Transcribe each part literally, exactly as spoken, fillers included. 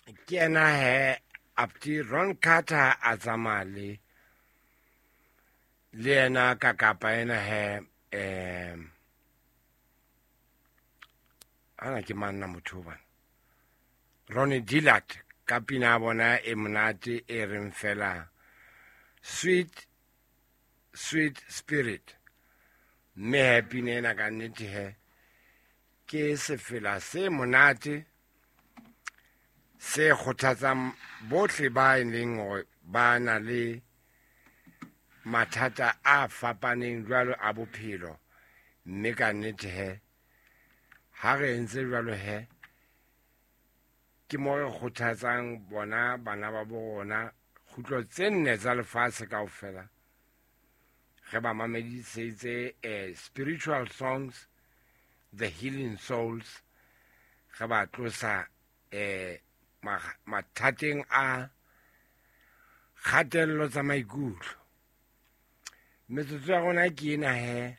ke ena he Abuti Ron Carter a tsamaya le le ena ka kapa ena he um ana ke manna motho bana Ronnie Dillard ka pina bona e monate e reng fela sweet sweet spirit me happy nena ka nnete he ke sefela se monate se kgothatsang bohle ba ileng hore ba na le mathata a fapaneng jwalo a bophelo mme ka nnete he ha re entse jwalo he ke mo re kgothatsang bona bana ba bona khutlo tse nne tsa lefatshe kaofela re ba mamedisetse eh, spiritual songs, the healing souls, re ba tlosa eh, mathateng a kgatello tsa maikutlo metsotso ya rona ke ena he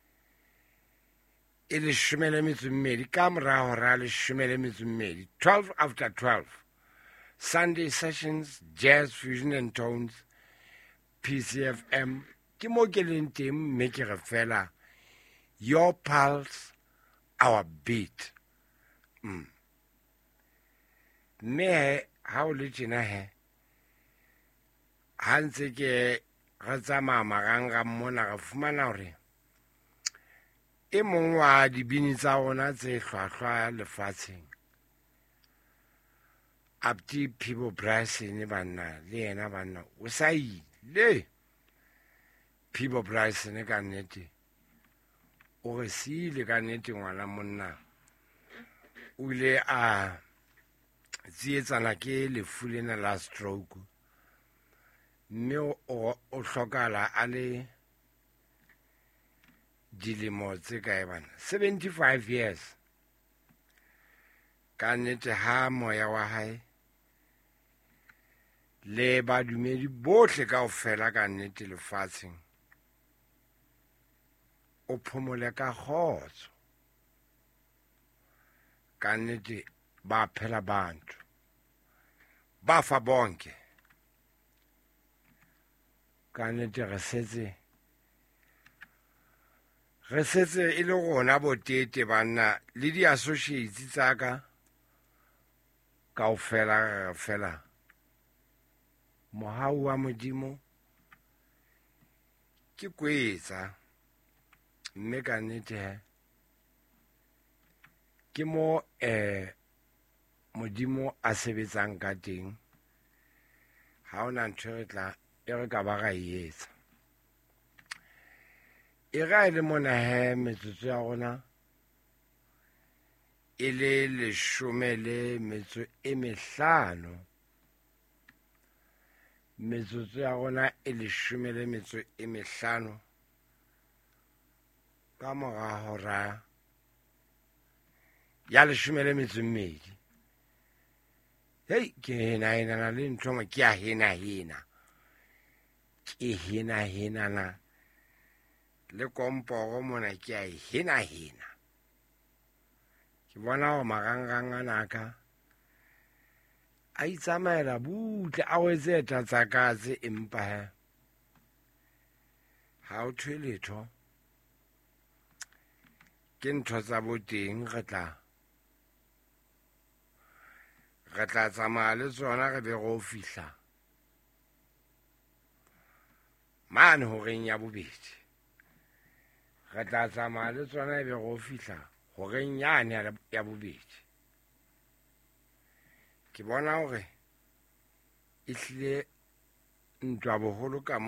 e leshome le metso mmedi ka mora hora leshome le metso mmedi twelve after twelve Sunday sessions, jazz, fusion and tones, P C F M ke mo ke leng teng mme ke re fela your pulse our beat mm. mme ha o le tjena he ha ntse ke re tsamaya marangrang mona re fumana hore e mong wa dibini tsa rona tse hlwahlwa lefatsheng Abuti Phibo Bryson banna le yena banna o sa ile Phibo Bryson ka nnete o re siile ka nnete ngwana monna o ile a tsietsana ke lefu lena la stroke mme o hlokala a le dilemo tse kae bana seventy-five years ka nnete ha moya wa hae le badumedi bohle kaofela ka nnete lefatsheng o phomole ka kgotso ka nnete ba phela bantu ba fa bonke ka nnete re setse re setse e le gona botete banna le di-associates tsa ka kaofela fela mohau wa modimo ke kwetsa mme ka nnete he ke mo eh modimo a sebetsang ka teng ha ona ntho re tla e re ka ba ga etsa e ga ile mona he metsotso ya rona e le leshome le metso e mehlano metsotso ya rona e leshome le metso e mehlano ka mora hora ya leshome le metso mmedi hei ke hena hena na le ntho mo ke a hena hena ke hena hena na le komporo mona ke a hena hena ke bona ho marangrang ana ka a itsamaela butle a wetse tatsa katse empa he ha o thwe letho ke ntho tsa boteng re tla re tla tsamaya le tsona re be go fihla mane ho reng ya bobedi re tla tsamaya le tsona e be go fihla ho reng yane ya bobedi ke bona hore e hlile ntwa boholo ka